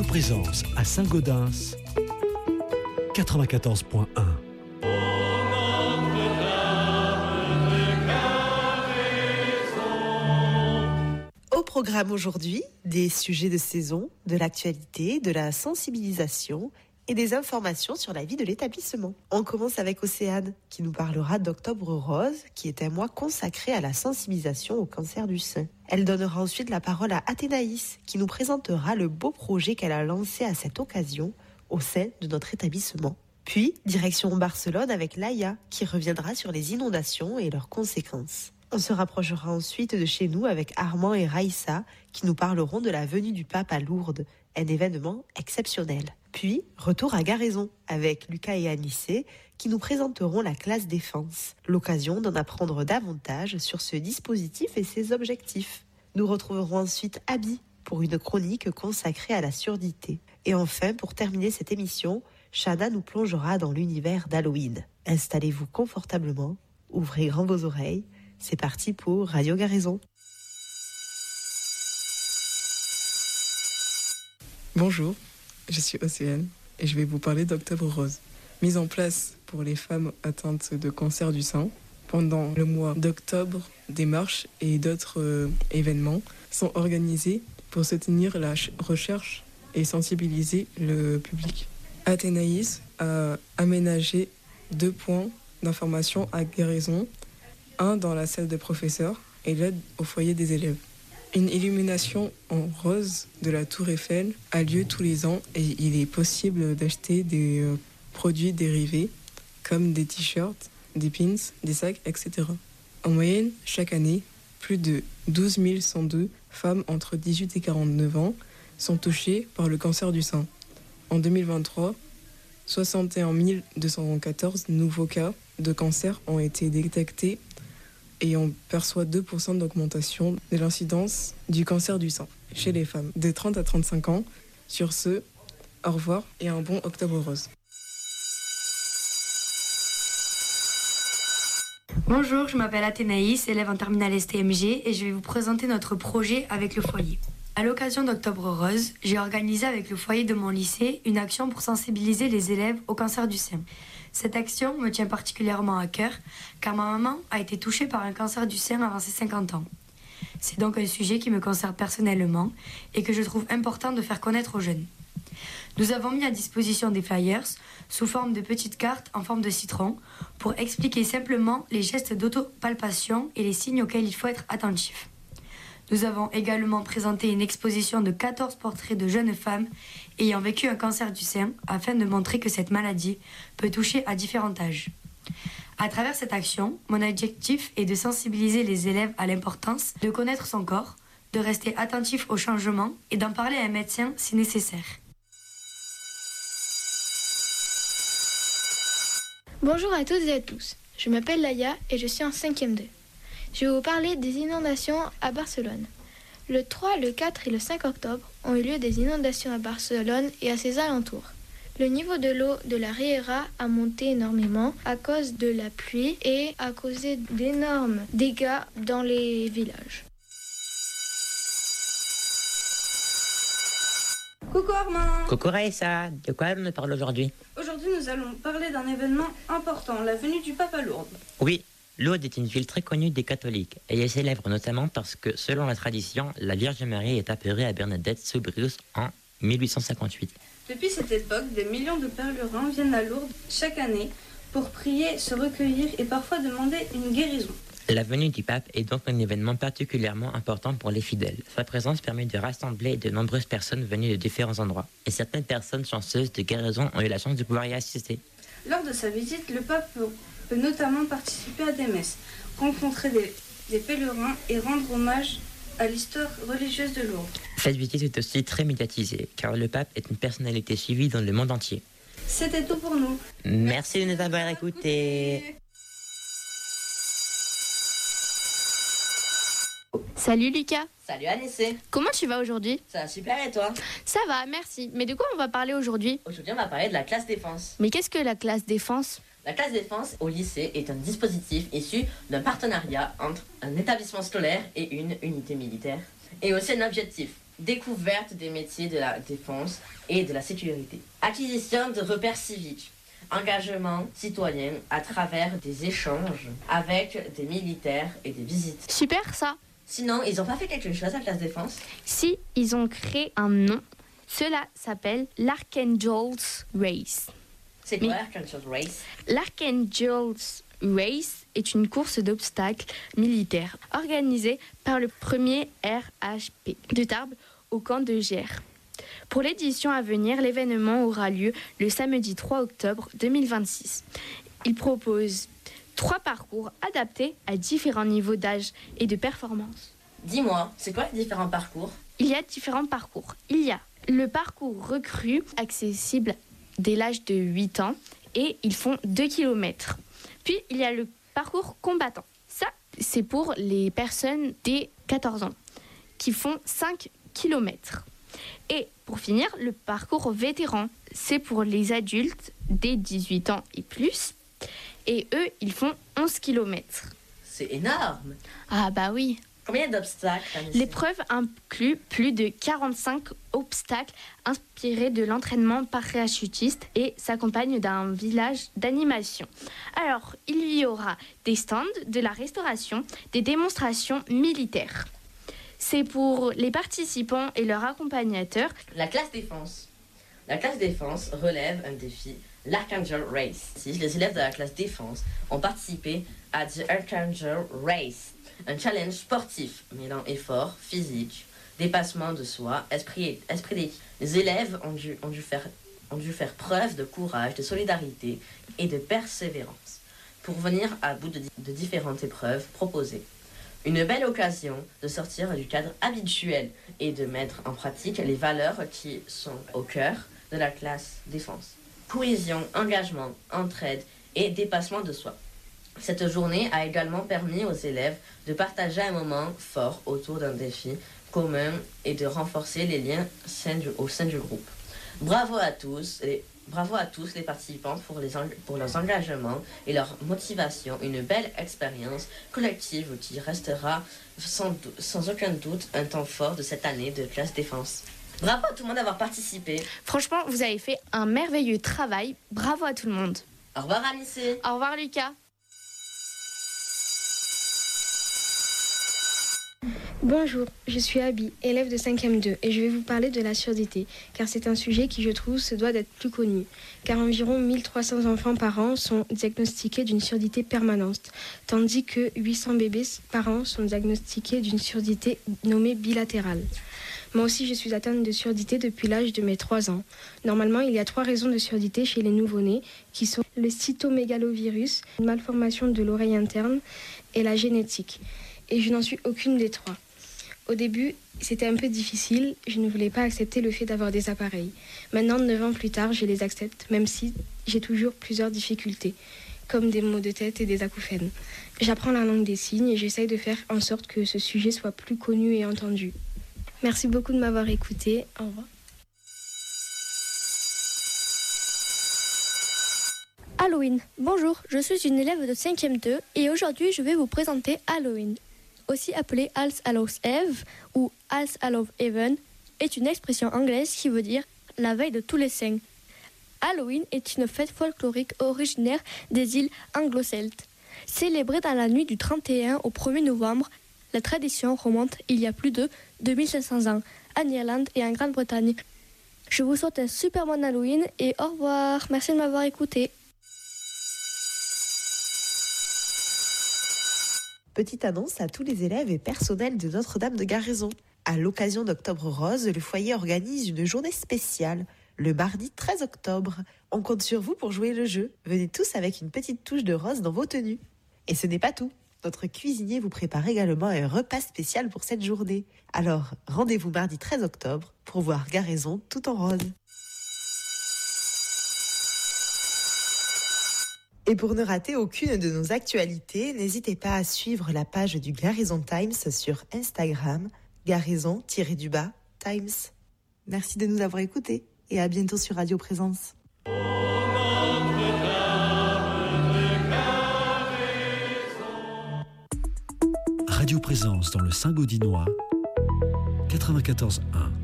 Radio Présence à Saint-Gaudens, 94.1. Au programme aujourd'hui, des sujets de saison, de l'actualité, de la sensibilisation et des informations sur la vie de l'établissement. On commence avec Océane, qui nous parlera d'Octobre Rose, qui est un mois consacré à la sensibilisation au cancer du sein. Elle donnera ensuite la parole à Athénaïs, qui nous présentera le beau projet qu'elle a lancé à cette occasion au sein de notre établissement. Puis, direction Barcelone avec Laïa, qui reviendra sur les inondations et leurs conséquences. On se rapprochera ensuite de chez nous avec Armand et Raïssa, qui nous parleront de la venue du pape à Lourdes, un événement exceptionnel. Puis, retour à Garaison avec Lucas et Anissé, qui nous présenteront la classe défense, l'occasion d'en apprendre davantage sur ce dispositif et ses objectifs. Nous retrouverons ensuite Abby pour une chronique consacrée à la surdité. Et enfin, pour terminer cette émission, Shana nous plongera dans l'univers d'Halloween. Installez-vous confortablement, ouvrez grand vos oreilles. C'est parti pour Radio Garaison. Bonjour, je suis Océane et je vais vous parler d'Octobre Rose. Mise en place pour les femmes atteintes de cancer du sein. Pendant le mois d'octobre, des marches et d'autres événements sont organisés pour soutenir la recherche et sensibiliser le public. Athénaïs a aménagé 2 points d'information à Garaison, un dans la salle de professeurs et l'autre au foyer des élèves. Une illumination en rose de la Tour Eiffel a lieu tous les ans et il est possible d'acheter des produits dérivés comme des t-shirts, des pins, des sacs, etc. En moyenne, chaque année, plus de 12 102 femmes entre 18 et 49 ans sont touchées par le cancer du sein. En 2023, 61 214 nouveaux cas de cancer ont été détectés et on perçoit 2% d'augmentation de l'incidence du cancer du sein chez les femmes de 30 à 35 ans. Sur ce, au revoir et un bon Octobre Rose. Bonjour, je m'appelle Athénaïs, élève en terminale STMG et je vais vous présenter notre projet avec le foyer. À l'occasion d'Octobre Rose, j'ai organisé avec le foyer de mon lycée une action pour sensibiliser les élèves au cancer du sein. Cette action me tient particulièrement à cœur car ma maman a été touchée par un cancer du sein avant ses 50 ans. C'est donc un sujet qui me concerne personnellement et que je trouve important de faire connaître aux jeunes. Nous avons mis à disposition des flyers sous forme de petites cartes en forme de citron pour expliquer simplement les gestes d'autopalpation et les signes auxquels il faut être attentif. Nous avons également présenté une exposition de 14 portraits de jeunes femmes ayant vécu un cancer du sein afin de montrer que cette maladie peut toucher à différents âges. À travers cette action, mon objectif est de sensibiliser les élèves à l'importance de connaître son corps, de rester attentif aux changements et d'en parler à un médecin si nécessaire. Bonjour à toutes et à tous, je m'appelle Laïa et je suis en 5e 2. Je vais vous parler des inondations à Barcelone. Le 3, le 4 et le 5 octobre ont eu lieu des inondations à Barcelone et à ses alentours. Le niveau de l'eau de la Riera a monté énormément à cause de la pluie et a causé d'énormes dégâts dans les villages. Coucou Armand. Coucou Raïssa, de quoi on nous parle aujourd'hui? Aujourd'hui nous allons parler d'un événement important, la venue du pape à Lourdes. Oui, Lourdes est une ville très connue des catholiques. Elle est célèbre notamment parce que, selon la tradition, la Vierge Marie est apparue à Bernadette Sobrius en 1858. Depuis cette époque, des millions de pèlerins viennent à Lourdes chaque année pour prier, se recueillir et parfois demander une guérison. La venue du pape est donc un événement particulièrement important pour les fidèles. Sa présence permet de rassembler de nombreuses personnes venues de différents endroits. Et certaines personnes chanceuses de guérison ont eu la chance de pouvoir y assister. Lors de sa visite, le pape peut notamment participer à des messes, rencontrer des pèlerins et rendre hommage à l'histoire religieuse de Lourdes. Cette visite est aussi très médiatisée, car le pape est une personnalité suivie dans le monde entier. C'était tout pour nous. Merci de nous avoir écoutés. Salut Lucas. Salut Anissé. Comment tu vas aujourd'hui? Ça va super et toi? Ça va, merci. Mais de quoi on va parler aujourd'hui? Aujourd'hui on va parler de la classe défense. Mais qu'est-ce que la classe défense? La classe défense au lycée est un dispositif issu d'un partenariat entre un établissement scolaire et une unité militaire. Et aussi un objectif, découverte des métiers de la défense et de la sécurité, acquisition de repères civiques, engagement citoyen à travers des échanges avec des militaires et des visites. Super ça. Sinon, ils n'ont pas fait quelque chose à la classe défense? Si, ils ont créé un nom. Cela s'appelle l'Archangel's Race. C'est quoi l'Archangel's Race? L'Archangel's Race est une course d'obstacles militaires organisée par le premier RHP de Tarbes au camp de Gers. Pour l'édition à venir, l'événement aura lieu le samedi 3 octobre 2026. Il propose 3 parcours adaptés à différents niveaux d'âge et de performance. Dis-moi, c'est quoi les différents parcours? Il y a différents parcours. Il y a le parcours recrue, accessible dès l'âge de 8 ans, et ils font 2 km. Puis, il y a le parcours combattant. Ça, c'est pour les personnes dès 14 ans, qui font 5 km. Et pour finir, le parcours vétéran, c'est pour les adultes dès 18 ans et plus. Et eux, ils font 11 km. C'est énorme! Ah bah oui. Combien d'obstacles, Anissa? L'épreuve inclut plus de 45 obstacles inspirés de l'entraînement parachutiste et s'accompagne d'un village d'animation. Alors, il y aura des stands, de la restauration, des démonstrations militaires. C'est pour les participants et leurs accompagnateurs. La classe défense. La classe défense relève un défi, l'Archangel Race. Les élèves de la classe défense ont participé à The Archangel Race, un challenge sportif mêlant effort physique, dépassement de soi, esprit d'équipe. Les élèves ont dû faire preuve de courage, de solidarité et de persévérance pour venir à bout de différentes épreuves proposées. Une belle occasion de sortir du cadre habituel et de mettre en pratique les valeurs qui sont au cœur de la classe défense. Cohésion, engagement, entraide et dépassement de soi. Cette journée a également permis aux élèves de partager un moment fort autour d'un défi commun et de renforcer les liens au sein du groupe. Bravo à tous les participants pour leurs engagements et leur motivation. Une belle expérience collective qui restera sans aucun doute un temps fort de cette année de classe défense. Bravo à tout le monde d'avoir participé. Franchement, vous avez fait un merveilleux travail. Bravo à tout le monde. Au revoir Anissé. Au revoir Lucas. Bonjour, je suis Abby, élève de 5e 2 et je vais vous parler de la surdité, car c'est un sujet qui, je trouve, se doit d'être plus connu. Car environ 1300 enfants par an sont diagnostiqués d'une surdité permanente, tandis que 800 bébés par an sont diagnostiqués d'une surdité nommée bilatérale. Moi aussi, je suis atteinte de surdité depuis l'âge de mes 3 ans. Normalement, il y a 3 raisons de surdité chez les nouveau-nés, qui sont le cytomégalovirus, une malformation de l'oreille interne et la génétique. Et je n'en suis aucune des 3. Au début, c'était un peu difficile, je ne voulais pas accepter le fait d'avoir des appareils. Maintenant, 9 ans plus tard, je les accepte, même si j'ai toujours plusieurs difficultés, comme des maux de tête et des acouphènes. J'apprends la langue des signes et j'essaye de faire en sorte que ce sujet soit plus connu et entendu. Merci beaucoup de m'avoir écouté. Au revoir. Halloween. Bonjour, je suis une élève de 5e 2 et aujourd'hui je vais vous présenter Halloween. Aussi appelé All Hallows Eve ou All Hallows Even, est une expression anglaise qui veut dire la veille de tous les saints. Halloween est une fête folklorique originaire des îles anglo-celtes. Célébrée dans la nuit du 31 au 1er novembre, la tradition remonte il y a plus de 2500 ans, en Irlande et en Grande-Bretagne. Je vous souhaite un super bon Halloween et au revoir. Merci de m'avoir écouté. Petite annonce à tous les élèves et personnels de Notre-Dame de Garaison. À l'occasion d'Octobre Rose, le foyer organise une journée spéciale, le mardi 13 octobre. On compte sur vous pour jouer le jeu. Venez tous avec une petite touche de rose dans vos tenues. Et ce n'est pas tout. Notre cuisinier vous prépare également un repas spécial pour cette journée. Alors, rendez-vous mardi 13 octobre pour voir Garaison tout en rose. Et pour ne rater aucune de nos actualités, n'hésitez pas à suivre la page du Garaison Times sur Instagram, Garaison-Times. Merci de nous avoir écoutés et à bientôt sur Radio Présence. Radio Présence dans le Saint-Gaudinois, 94.1.